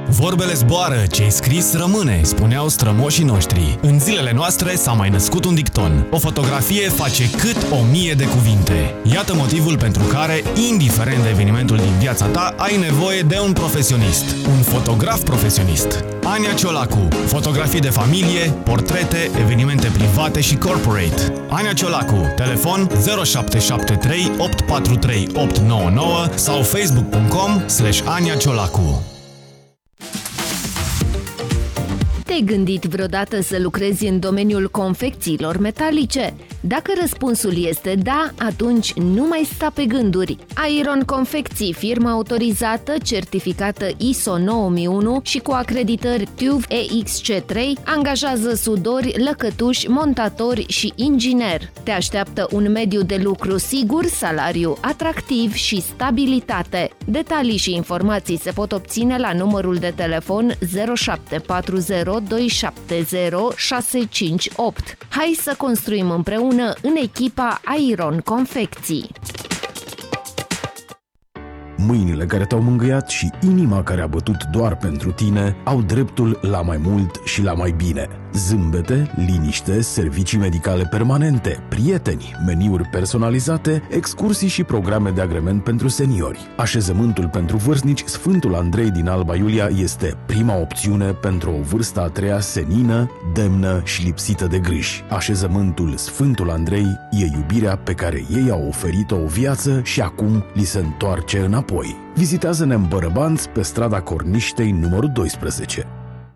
Vorbele zboară, ce-ai scris rămâne, spuneau strămoșii noștri. În zilele noastre s-a mai născut un dicton. O fotografie face cât 1000 de cuvinte. Iată motivul pentru care, indiferent de evenimentul din viața ta, ai nevoie de un profesionist. Un fotograf profesionist. Ania Ciolacu. Fotografii de familie, portrete, evenimente private și corporate. Ania Ciolacu. Telefon 0773 843 899 sau facebook.com/Ania Ciolacu. Te-ai gândit vreodată să lucrezi în domeniul confecțiilor metalice? Dacă răspunsul este da, atunci nu mai sta pe gânduri. Iron Confecții, firma autorizată, certificată ISO 9001 și cu acreditări TÜV EXC3, angajează sudori, lăcătuși, montatori și ingineri. Te așteaptă un mediu de lucru sigur, salariu atractiv și stabilitate. Detalii și informații se pot obține la numărul de telefon 0740 270 658. Hai să construim împreună în echipa Iron Confecții. Mâinile care te-au mângâiat și inima care a bătut doar pentru tine au dreptul la mai mult și la mai bine. Zâmbete, liniște, servicii medicale permanente, prieteni, meniuri personalizate, excursii și programe de agrement pentru seniori. Așezământul pentru vârstnici Sfântul Andrei din Alba Iulia este prima opțiune pentru o vârstă a treia senină, demnă și lipsită de griji. Așezământul Sfântul Andrei e iubirea pe care ei au oferit-o o viață și acum li se întoarce înapoi. Vizitează-ne în Bărăbanți pe strada Corniștei numărul 12.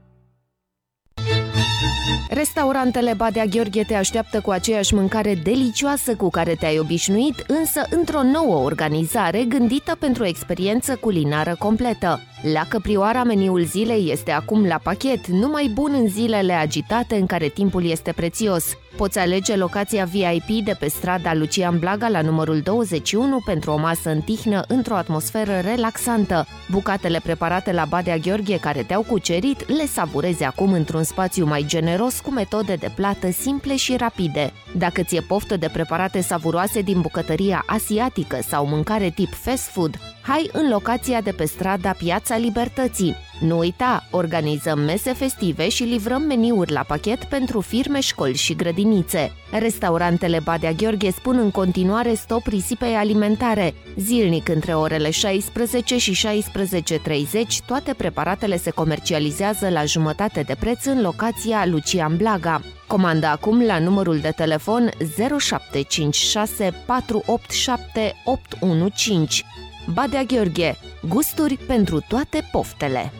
Restaurantele Badea Gheorghe te așteaptă cu aceeași mâncare delicioasă cu care te-ai obișnuit, însă într-o nouă organizare gândită pentru o experiență culinară completă. La Căprioara, meniul zilei este acum la pachet, numai bun în zilele agitate în care timpul este prețios. Poți alege locația VIP de pe strada Lucian Blaga la numărul 21 pentru o masă în tihnă într-o atmosferă relaxantă. Bucatele preparate la Badea Gheorghe care te-au cucerit le savurezi acum într-un spațiu mai generos cu metode de plată simple și rapide. Dacă ți-e poftă de preparate savuroase din bucătăria asiatică sau mâncare tip fast food, hai în locația de pe strada Piața Libertății. Nu uita, organizăm mese festive și livrăm meniuri la pachet pentru firme, școli și grădinițe. Restaurantele Badea Gheorghe spun în continuare stop risipei alimentare. Zilnic între orele 16 și 16:30, toate preparatele se comercializează la jumătate de preț în locația Lucian Blaga. Comandă acum la numărul de telefon 0756 487 815. Badea Gheorghe. Gusturi pentru toate poftele.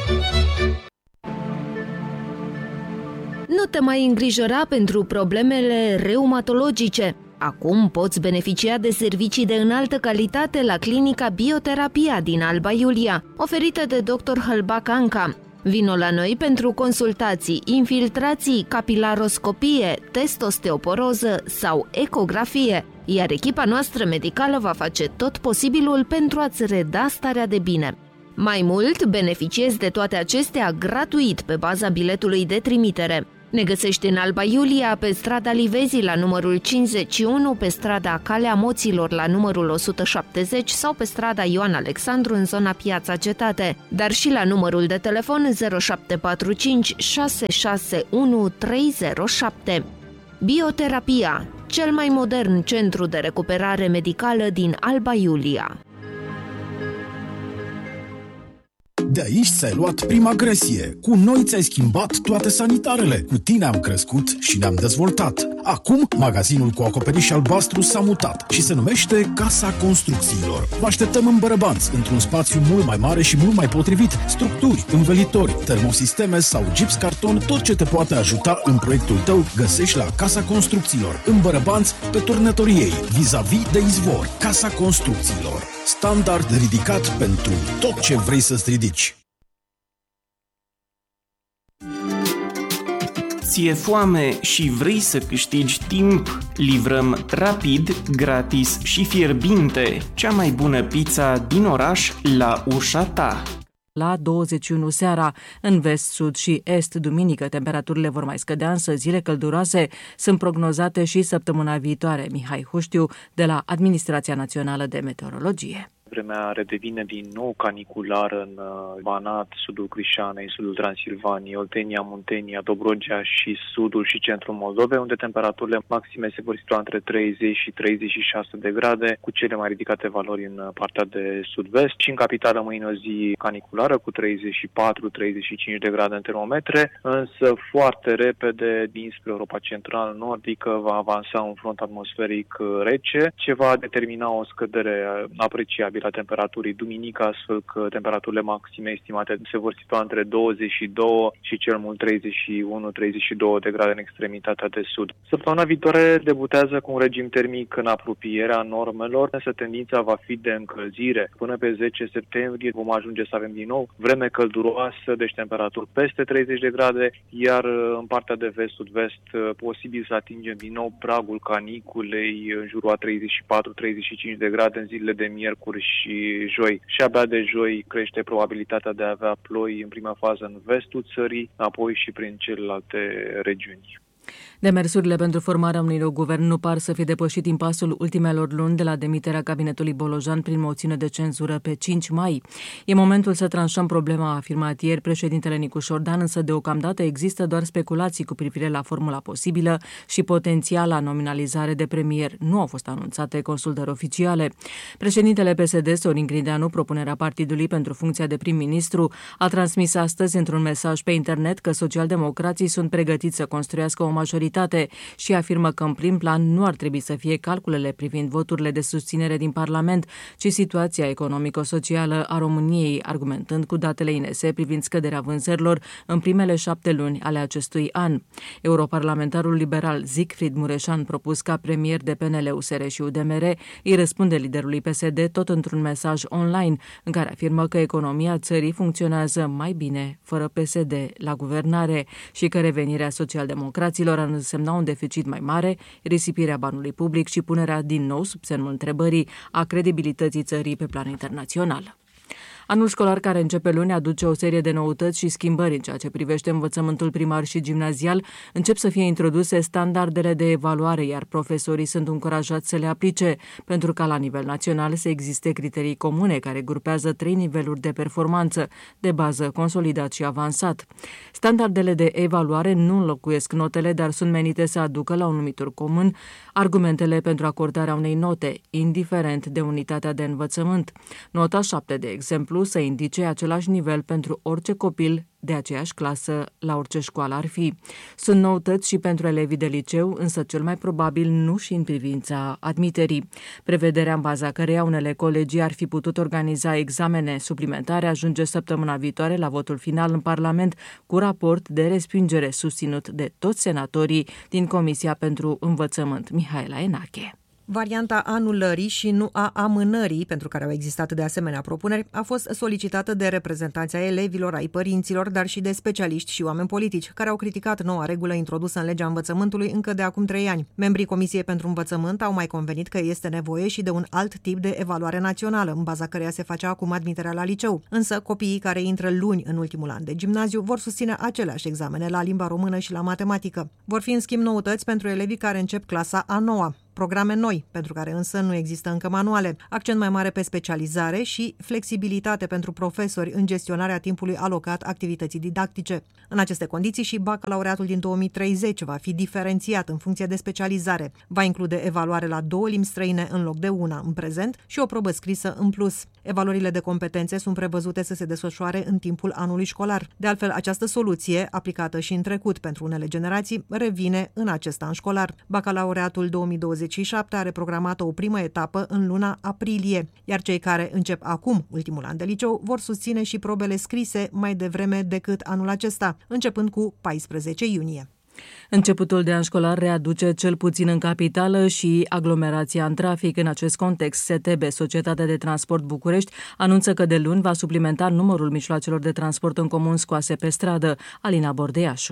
Nu te mai îngrijora pentru problemele reumatologice. Acum poți beneficia de servicii de înaltă calitate la clinica Bioterapia din Alba Iulia, oferită de Dr. Hălbac Anca. Vino la noi pentru consultații, infiltrații, capilaroscopie, test osteoporoză sau ecografie, iar echipa noastră medicală va face tot posibilul pentru a-ți reda starea de bine. Mai mult, beneficiezi de toate acestea gratuit pe baza biletului de trimitere. Ne găsești în Alba Iulia, pe strada Livezii la numărul 51, pe strada Calea Moților la numărul 170 sau pe strada Ioan Alexandru în zona Piața Cetate, dar și la numărul de telefon 0745 661 307. Bioterapia, cel mai modern centru de recuperare medicală din Alba Iulia. De aici ți-ai luat prima agresie. Cu noi ți-ai schimbat toate sanitarele. Cu tine am crescut și ne-am dezvoltat. Acum, magazinul cu acoperiș albastru s-a mutat și se numește Casa Construcțiilor. Vă așteptăm în Bărăbanți, într-un spațiu mult mai mare și mult mai potrivit. Structuri, învelitori, termosisteme sau gips carton, tot ce te poate ajuta în proiectul tău găsești la Casa Construcțiilor. În Bărăbanți, pe Turnătoriei, vis-a-vis de izvor. Casa Construcțiilor. Standard ridicat pentru tot ce vrei să-ți ridici. Ți-e foame și vrei să câștigi timp? Livrăm rapid, gratis și fierbinte cea mai bună pizza din oraș la ușa ta. La 21 seara, în vest, sud și est, duminică, temperaturile vor mai scădea, însă zile călduroase sunt prognozate și săptămâna viitoare. Mihai Huștiu, de la Administrația Națională de Meteorologie. Vremea redevine din nou caniculară în Banat, sudul Crișanei, sudul Transilvaniei, Oltenia, Muntenia, Dobrogea și sudul și centrul Moldovei, unde temperaturile maxime se vor situa între 30 și 36 de grade, cu cele mai ridicate valori în partea de sud-vest. Și în capitală mâine o zi caniculară cu 34-35 de grade în termometre, însă foarte repede dinspre Europa Central-Nordică va avansa un front atmosferic rece, ce va determina o scădere apreciabilă a temperaturii duminică, astfel că temperaturile maxime estimate se vor situa între 22 și cel mult 31-32 de grade în extremitatea de sud. Săptămâna viitoare debutează cu un regim termic în apropierea normelor, însă tendința va fi de încălzire. Până pe 10 septembrie vom ajunge să avem din nou vreme călduroasă, deci temperaturi peste 30 de grade, iar în partea de vest-sud-vest posibil să atingem din nou pragul caniculei în jurul a 34-35 de grade în zilele de miercuri și joi. Și abia de joi crește probabilitatea de a avea ploi în prima fază în vestul țării, apoi și prin celelalte regiuni. Demersurile pentru formarea unui nou guvern nu par să fie depășit impasul ultimelor luni de la demiterea cabinetului Bolojan prin moțiune de cenzură pe 5 mai. E momentul să tranșăm problema, a afirmat ieri președintele Nicu Șordan, însă deocamdată există doar speculații cu privire la formula posibilă și potențiala nominalizare de premier. Nu au fost anunțate consultări oficiale. Președintele PSD, Sorin Grindeanu, propunerea partidului pentru funcția de prim-ministru, a transmis astăzi într-un mesaj pe internet că socialdemocrații sunt pregătiți să construiască o majoritate și afirmă că în prim plan nu ar trebui să fie calculele privind voturile de susținere din Parlament, ci situația economico-socială a României, argumentând cu datele INS privind scăderea vânzărilor în primele 7 luni ale acestui an. Europarlamentarul liberal Siegfried Mureșan, propus ca premier de PNL, USR și UDMR, îi răspunde liderului PSD tot într-un mesaj online în care afirmă că economia țării funcționează mai bine fără PSD la guvernare și că revenirea socialdemocraților ar însemna un deficit mai mare, risipirea banului public și punerea din nou sub semnul întrebării a credibilității țării pe plan internațional. Anul școlar care începe luni aduce o serie de noutăți și schimbări în ceea ce privește învățământul primar și gimnazial. Încep să fie introduse standardele de evaluare, iar profesorii sunt încurajați să le aplice, pentru ca la nivel național să existe criterii comune care grupează 3 niveluri de performanță, de bază, consolidat și avansat. Standardele de evaluare nu înlocuiesc notele, dar sunt menite să aducă la un numitor comun argumentele pentru acordarea unei note, indiferent de unitatea de învățământ. Nota 7, de exemplu, să indice același nivel pentru orice copil de aceeași clasă la orice școală ar fi. Sunt noutăți și pentru elevii de liceu, însă cel mai probabil nu și în privința admiterii. Prevederea în baza căreia unele colegii ar fi putut organiza examene suplimentare ajunge săptămâna viitoare la votul final în Parlament cu raport de respingere susținut de toți senatorii din Comisia pentru Învățământ. Mihaela Enache. Varianta anulării și nu a amânării, pentru care au existat de asemenea propuneri, a fost solicitată de reprezentanții ai elevilor, ai părinților, dar și de specialiști și oameni politici, care au criticat noua regulă introdusă în legea învățământului încă de acum 3 ani. Membrii Comisiei pentru Învățământ au mai convenit că este nevoie și de un alt tip de evaluare națională, în baza căreia se face acum admiterea la liceu. Însă, copiii care intră luni în ultimul an de gimnaziu vor susține aceleași examene la limba română și la matematică. Vor fi, în schimb, noutăți pentru elevii care încep clasa a 9-a. Programe noi, pentru care însă nu există încă manuale, accent mai mare pe specializare și flexibilitate pentru profesori în gestionarea timpului alocat activității didactice. În aceste condiții și bacalaureatul din 2030 va fi diferențiat în funcție de specializare. Va include evaluare la 2 limbi străine în loc de una în prezent și o probă scrisă în plus. Evaluările de competențe sunt prevăzute să se desfășoare în timpul anului școlar. De altfel, această soluție, aplicată și în trecut pentru unele generații, revine în acest an școlar. Bacalaureatul 2027 are programată o primă etapă în luna aprilie, iar cei care încep acum ultimul an de liceu vor susține și probele scrise mai devreme decât anul acesta, începând cu 14 iunie. Începutul de an școlar readuce cel puțin în capitală și aglomerația în trafic. În acest context, STB, Societatea de Transport București, anunță că de luni va suplimenta numărul mijloacelor de transport în comun scoase pe stradă. Alina Bordeașu.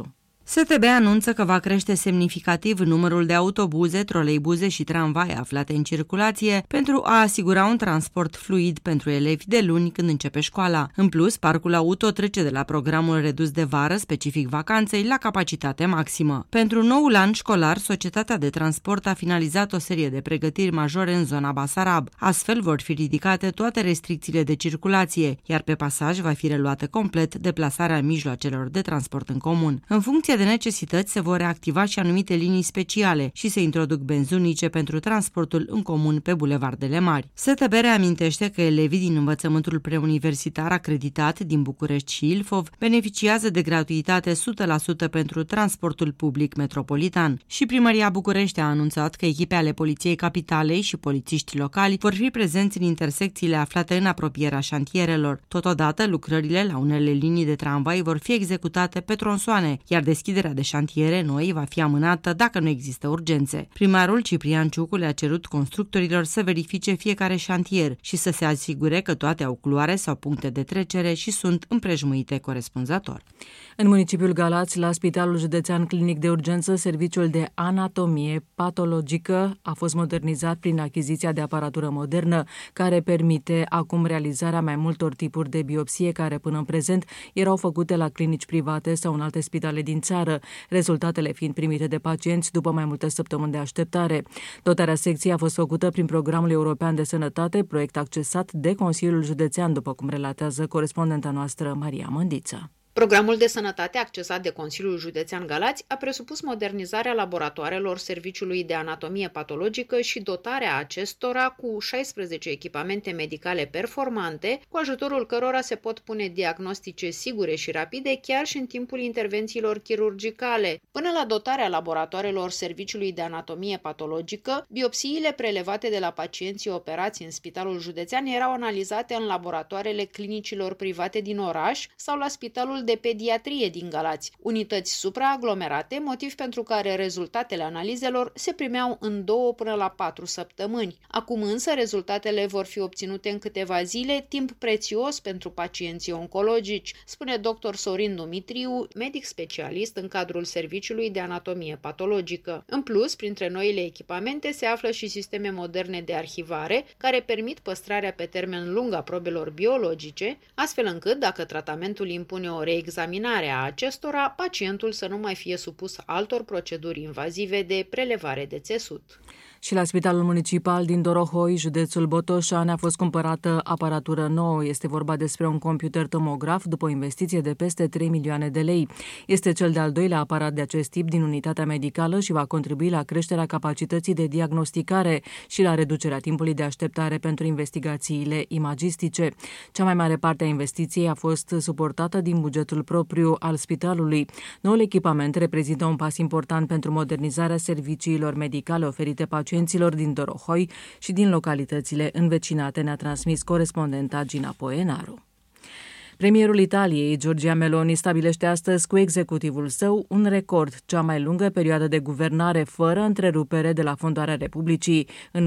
STB anunță că va crește semnificativ numărul de autobuze, troleibuze și tramvaie aflate în circulație pentru a asigura un transport fluid pentru elevi de luni când începe școala. În plus, parcul auto trece de la programul redus de vară, specific vacanței, la capacitate maximă. Pentru noul an școlar, Societatea de Transport a finalizat o serie de pregătiri majore în zona Basarab. Astfel vor fi ridicate toate restricțiile de circulație, iar pe pasaj va fi reluată complet deplasarea mijloacelor de transport în comun. În funcție de necesități se vor reactiva și anumite linii speciale și se introduc benzi unice pentru transportul în comun pe bulevardele mari. STB reamintește că elevii din învățământul preuniversitar acreditat din București și Ilfov beneficiază de gratuitate 100% pentru transportul public metropolitan. Și Primăria București a anunțat că echipe ale Poliției Capitalei și polițiști locali vor fi prezenți în intersecțiile aflate în apropierea șantierelor. Totodată, lucrările la unele linii de tramvai vor fi executate pe tronsoane, iar deschiderea de șantiere noi va fi amânată dacă nu există urgențe. Primarul Ciprian Ciucu le-a cerut constructorilor să verifice fiecare șantier și să se asigure că toate au culoare sau puncte de trecere și sunt împrejmuite corespunzător. În municipiul Galați, la Spitalul Județean Clinic de Urgență, serviciul de anatomie patologică a fost modernizat prin achiziția de aparatură modernă, care permite acum realizarea mai multor tipuri de biopsie care până în prezent erau făcute la clinici private sau în alte spitale din țară, rezultatele fiind primite de pacienți după mai multe săptămâni de așteptare. Dotarea secției a fost făcută prin Programul European de Sănătate, proiect accesat de Consiliul Județean, după cum relatează corespondenta noastră Maria Mândiță. Programul de sănătate accesat de Consiliul Județean Galați a presupus modernizarea laboratoarelor Serviciului de Anatomie Patologică și dotarea acestora cu 16 echipamente medicale performante, cu ajutorul cărora se pot pune diagnostice sigure și rapide chiar și în timpul intervențiilor chirurgicale. Până la dotarea laboratoarelor Serviciului de Anatomie Patologică, biopsiile prelevate de la pacienții operați în Spitalul Județean erau analizate în laboratoarele clinicilor private din oraș sau la Spitalul de Pediatrie din Galați, unități supraaglomerate, motiv pentru care rezultatele analizelor se primeau în 2 până la 4 săptămâni. Acum însă rezultatele vor fi obținute în câteva zile, timp prețios pentru pacienții oncologici, spune dr. Sorin Dumitriu, medic specialist în cadrul Serviciului de Anatomie Patologică. În plus, printre noile echipamente se află și sisteme moderne de arhivare, care permit păstrarea pe termen lung a probelor biologice, astfel încât, dacă tratamentul impune o reexaminare a acestora, pacientul să nu mai fie supus altor proceduri invazive de prelevare de țesut. Și la Spitalul Municipal din Dorohoi, județul Botoșani, a fost cumpărată aparatură nouă. Este vorba despre un computer tomograf după o investiție de peste 3 milioane de lei. Este cel de-al doilea aparat de acest tip din unitatea medicală și va contribui la creșterea capacității de diagnosticare și la reducerea timpului de așteptare pentru investigațiile imagistice. Cea mai mare parte a investiției a fost suportată din bugetul propriu al spitalului. Noul echipament reprezintă un pas important pentru modernizarea serviciilor medicale oferite pacienților din Dorohoi și din localitățile învecinate, ne-a transmis corespondenta Gina Poenaru. Premierul Italiei, Giorgia Meloni, stabilește astăzi cu executivul său un record, cea mai lungă perioadă de guvernare fără întrerupere de la fondarea Republicii în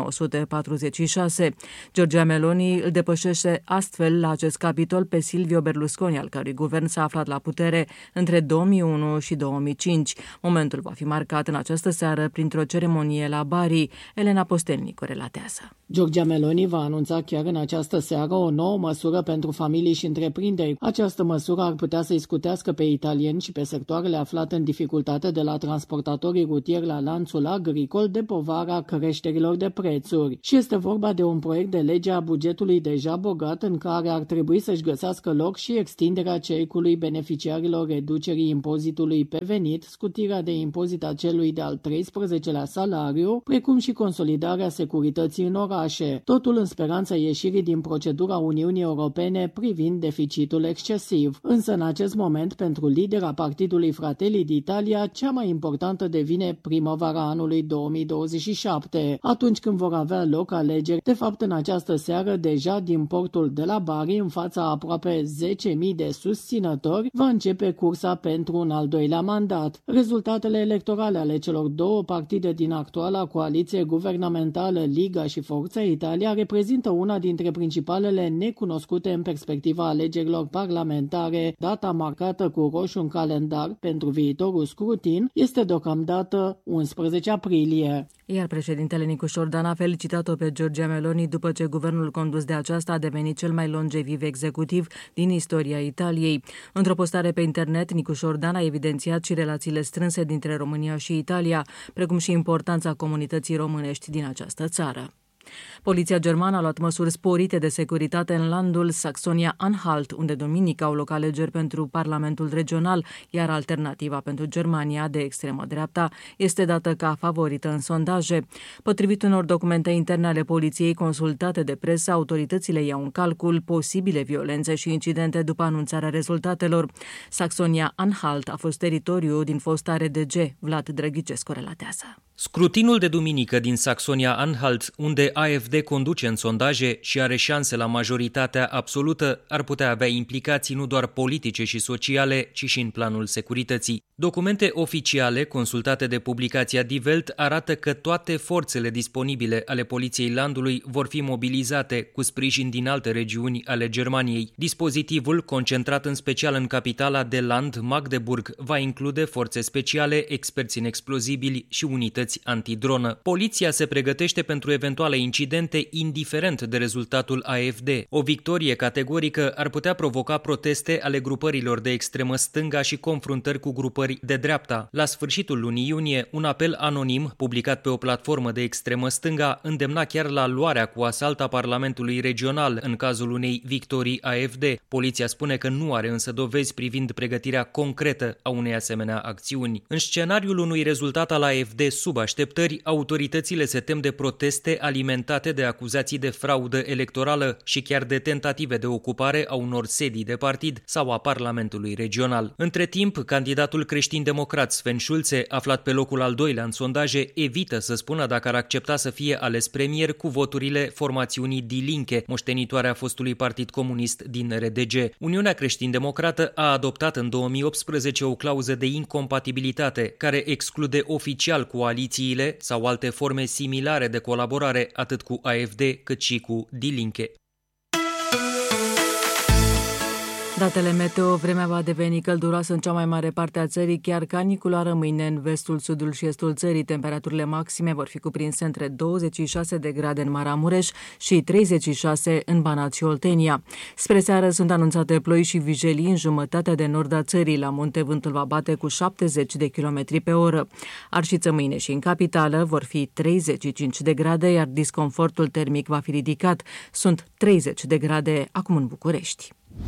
1946. Giorgia Meloni îl depășește astfel la acest capitol pe Silvio Berlusconi, al cărui guvern s-a aflat la putere între 2001 și 2005. Momentul va fi marcat în această seară printr-o ceremonie la Bari. Elena Postelnicu relatează. Giorgia Meloni va anunța chiar în această seară o nouă măsură pentru familii și întreprinderi. Această măsură ar putea să-i scutească pe italieni și pe sectoarele aflate în dificultate, de la transportatorii rutieri la lanțul agricol, de povara creșterilor de prețuri. Și este vorba de un proiect de lege a bugetului deja bogat, în care ar trebui să-și găsească loc și extinderea cercului beneficiarilor reducerii impozitului pe venit, scutirea de impozit a celui de-al 13-lea salariu, precum și consolidarea securității în orașe. Totul în speranța ieșirii din procedura Uniunii Europene privind deficitul excesiv. Însă în acest moment, pentru lidera partidului Fratelli d'Italia, cea mai importantă devine primăvara anului 2027, atunci când vor avea loc alegeri. De fapt, în această seară, deja din portul de la Bari, în fața aproape 10.000 de susținători, va începe cursa pentru un al doilea mandat. Rezultatele electorale ale celor două partide din actuala coaliție guvernamentală, Liga și Forza Forța Italia reprezintă una dintre principalele necunoscute în perspectiva alegerilor parlamentare. Data marcată cu roșu în calendar pentru viitorul scrutin este deocamdată 11 aprilie. Iar președintele Nicu Șordan a felicitat-o pe Giorgia Meloni după ce guvernul condus de aceasta a devenit cel mai longeviv executiv din istoria Italiei. Într-o postare pe internet, Nicu Șordan a evidențiat și relațiile strânse dintre România și Italia, precum și importanța comunității românești din această țară. Poliția germană a luat măsuri sporite de securitate în landul Saxonia-Anhalt, unde duminică au loc alegeri pentru Parlamentul Regional, iar alternativa pentru Germania de extremă dreapta este dată ca favorită în sondaje. Potrivit unor documente interne ale poliției consultate de presă, autoritățile iau în calcul posibile violențe și incidente după anunțarea rezultatelor. Saxonia-Anhalt a fost teritoriu din fosta RDG. Vlad Drăghicescu relatează. Scrutinul de duminică din Saxonia-Anhalt, unde AfD conduce în sondaje și are șanse la majoritatea absolută, ar putea avea implicații nu doar politice și sociale, ci și în planul securității. Documente oficiale consultate de publicația Die Welt arată că toate forțele disponibile ale poliției landului vor fi mobilizate cu sprijin din alte regiuni ale Germaniei. Dispozitivul, concentrat în special în capitala de land, Magdeburg, va include forțe speciale, experți în explozibili și unități antidronă. Poliția se pregătește pentru eventuale incidente indiferent de rezultatul AfD. O victorie categorică ar putea provoca proteste ale grupărilor de extremă stânga și confruntări cu grupări de dreapta. La sfârșitul lunii iunie, un apel anonim publicat pe o platformă de extremă stânga îndemna chiar la luarea cu asalt a Parlamentului Regional în cazul unei victorii AfD. Poliția spune că nu are însă dovezi privind pregătirea concretă a unei asemenea acțiuni. În scenariul unui rezultat al AfD sub așteptări, autoritățile se tem de proteste alimentate de acuzații de fraudă electorală și chiar de tentative de ocupare a unor sedii de partid sau a Parlamentului Regional. Între timp, candidatul creștin-democrat Sven Schulze, aflat pe locul al doilea în sondaje, evită să spună dacă ar accepta să fie ales premier cu voturile formațiunii Die Linke, moștenitoarea fostului Partid Comunist din RDG. Uniunea creștin-democrată a adoptat în 2018 o clauză de incompatibilitate care exclude oficial coalițiile sau alte forme similare de colaborare atât cu AfD cât și cu Die Linke. Datele meteo, vremea va deveni călduroasă în cea mai mare parte a țării, chiar caniculară mâine în vestul, sudul și estul țării. Temperaturile maxime vor fi cuprinse între 26 de grade în Maramureș și 36 în Banat și Oltenia. Spre seară sunt anunțate ploi și vijelii în jumătatea de nord a țării. La munte vântul va bate cu 70 de km pe oră. Arșiță mâine și în capitală vor fi 35 de grade, iar disconfortul termic va fi ridicat. Sunt 30 de grade acum în București.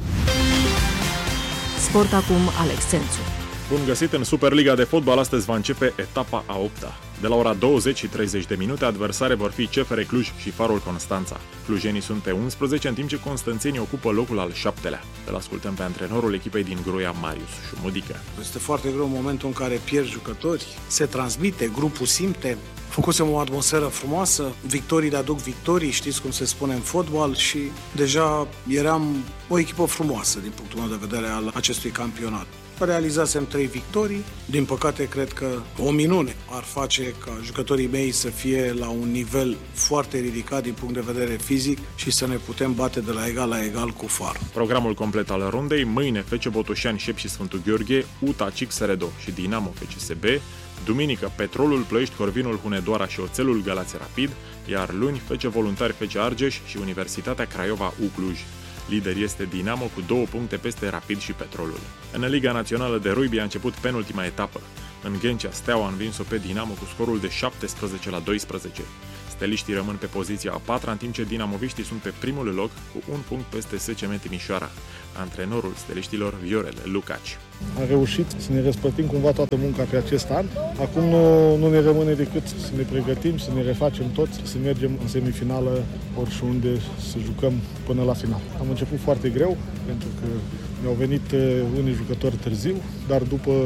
Sport acum, Alex Sențu. Bun găsit în Superliga de fotbal. Astăzi va începe etapa a 8-a. De la ora 20 și 30 de minute, adversare vor fi CFR Cluj și Farul Constanța. Clujenii sunt pe 11, în timp ce constanțenii ocupă locul al 7-lea. Îl ascultăm pe antrenorul echipei din Gruia, Marius Șumudică. Este foarte greu în momentul în care pierzi jucători, se transmite, grupul simte. Făcusem o atmosferă frumoasă, victoriile aduc victorii, știți cum se spune în fotbal, și deja eram o echipă frumoasă din punctul meu de vedere al acestui campionat. Realizasem 3 victorii, din păcate cred că o minune ar face ca jucătorii mei să fie la un nivel foarte ridicat din punct de vedere fizic și să ne putem bate de la egal la egal cu Far. Programul complet al rundei: mâine FC Botoșani, Șep și Sfântul Gheorghe, UTA Cixeredo și Dinamo FCSB, duminică Petrolul Ploiești, Corvinul Hunedoara și Oțelul Galați Rapid, iar luni FC Voluntari FC Argeș și Universitatea Craiova U Cluj. Lider este Dinamo cu 2 puncte peste Rapid și Petrolul. În Liga Națională de Rugby a început penultima etapă. În Ghencea, Steaua a învins-o pe Dinamo cu scorul de 17-12. Steliștii rămân pe poziția a 4-a, în timp ce dinamoviștii sunt pe primul loc cu 1 punct peste SCM Timișoara. Antrenorul steliștilor, Viorel Lucaci. Am reușit să ne răspătim cumva toată munca pe acest an. Acum nu ne rămâne decât să ne pregătim, să ne refacem tot, să mergem în semifinală oriunde să jucăm până la final. Am început foarte greu, pentru că mi-au venit unii jucători târziu, dar după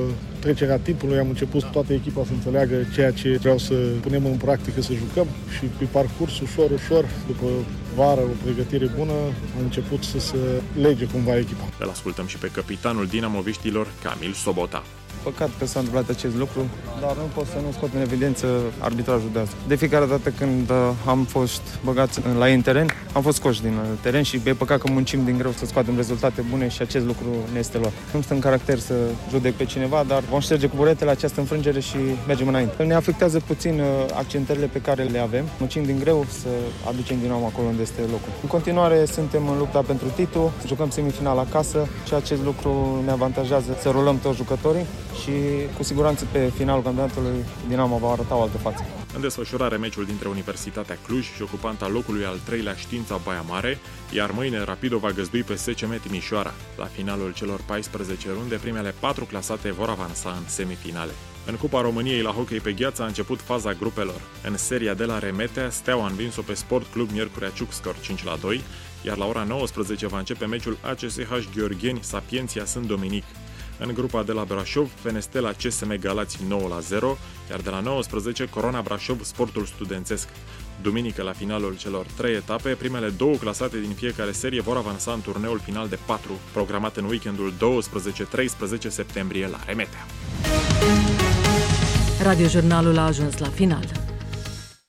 trecerea timpului am început toată echipa să înțeleagă ceea ce vreau să punem în practică, să jucăm și pe parcurs, ușor, după vară, o pregătire bună, am început să se lege cumva echipa. Îl ascultăm și pe capitanul dinamoviștilor, Camil Sobota. Păcat că s-a întâmplat acest lucru, dar nu pot să nu scot în evidență arbitrajul de azi. De fiecare dată când am fost băgați la ei în teren, am fost scoși din teren și e păcat că muncim din greu să scoatem rezultate bune și acest lucru ne este luat. Nu stă în caracter să judec pe cineva, dar vom șterge cu buretele această înfrângere și mergem înainte. Ne afectează puțin accentările pe care le avem. Muncim din greu să aducem din nou acolo unde este locul. În continuare suntem în lupta pentru titlu, jucăm semifinal acasă și acest lucru ne avantajează să rulăm toți jucătorii și cu siguranță pe finalul campionatului Dinamo va arăta o altă față. În desfășurare meciul dintre Universitatea Cluj și ocupanta locului al 3-lea Știința Baia Mare, iar mâine Rapido va găzdui pe SCM Timișoara. La finalul celor 14 runde, primele 4 clasate vor avansa în semifinale. În Cupa României la hockey pe gheață a început faza grupelor. În seria de la Remetea, Steaua a învins-o pe Sport Club Miercurea Ciuc, scor 5-2, iar la ora 19 va începe meciul ACSH Gheorgheni Sapienția Sânt Dominic. În grupa de la Brașov, Fenestela CSM Galați 9-0, iar de la 19 Corona Brașov Sportul Studențesc. Duminică, la finalul celor 3 etape, primele 2 clasate din fiecare serie vor avansa în turneul final de 4, programat în weekendul 12-13 septembrie la Remetea. Radiojurnalul a ajuns la final.